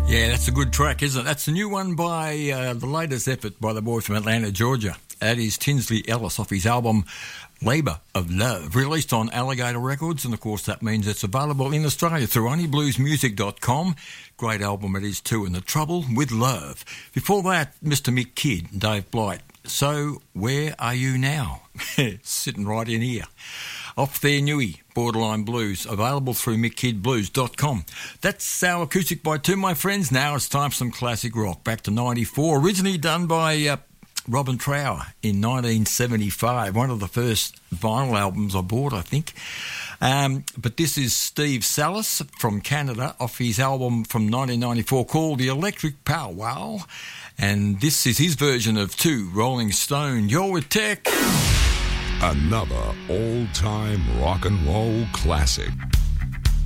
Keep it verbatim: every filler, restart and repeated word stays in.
Yeah, that's a good track, isn't it? That's the new one by uh, the latest effort by the boy from Atlanta, Georgia. That is Tinsley Ellis off his album Labour of Love, released on Alligator Records, and of course that means it's available in Australia through only blues music dot com. Great album it is too, and The Trouble with Love. Before that, Mister Mick Kidd, Dave Blight. So, where are you now? Sitting right in here. Off their newie, Borderline Blues, available through mick kidd blues dot com. That's our acoustic by two, my friends. Now it's time for some classic rock. Back to ninety-four, originally done by uh, Robin Trower in nineteen seventy-five. One of the first vinyl albums I bought, I think. Um, but this is Steve Salis from Canada off his album from nineteen ninety-four called The Electric Pow Wow. And this is his version of two, Rolling Stone. You're with Tech. Another all-time rock and roll classic.